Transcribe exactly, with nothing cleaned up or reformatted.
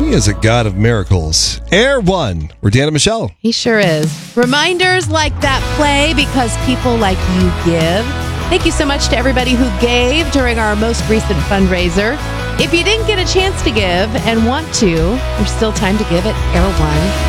He is a God of miracles. Air One. We're Dan and Michelle. He sure is. Reminders like that play because people like you give. Thank you so much to everybody who gave during our most recent fundraiser. If you didn't get a chance to give and want to, there's still time to give at Air One.